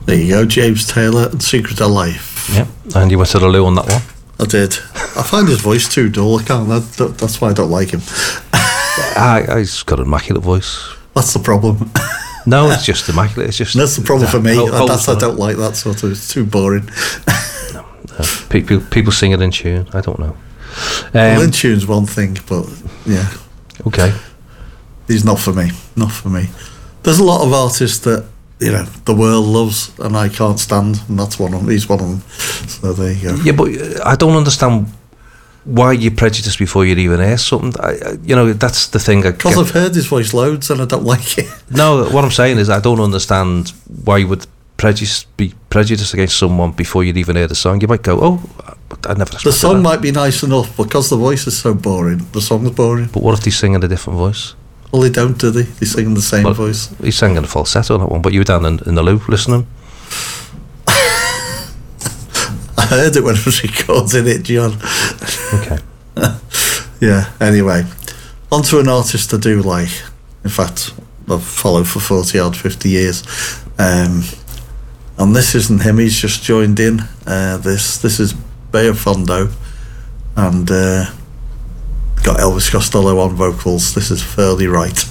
There you go, James Taylor and Secret of Life. Yeah, and you went to the loo on that one. I did. I find his voice too dull. I can't. That's why I don't like him. He's got an immaculate voice. That's the problem. No, it's just immaculate. It's just that's the problem for me. I don't like that sort of. It's too boring. No. People sing it in tune. I don't know. Well, in tune's one thing, but yeah. Okay. He's not for me. Not for me. There's a lot of artists that the world loves, and I can't stand, and that's one of them. He's one of them. So there you go. Yeah, but I don't understand why you're prejudiced before you even hear something. That's the thing. Because I've heard his voice loads, and I don't like it. No, what I'm saying is I don't understand why you would be prejudiced against someone before you'd even hear the song. You might go, "Oh, I never." The song might be nice enough, but because the voice is so boring, the song's boring. But what if they sing in a different voice? Well, they don't, do they? They sing in the same voice. He's singing a falsetto on that one, but you were down in the loo listening. I heard it when I was recording it, John. Okay. Yeah, anyway. On to an artist I do like. In fact, I've followed for 50 years. And this isn't him, he's just joined in. This is Bayo Fondo. And got Elvis Costello on vocals. This is Fairly Right.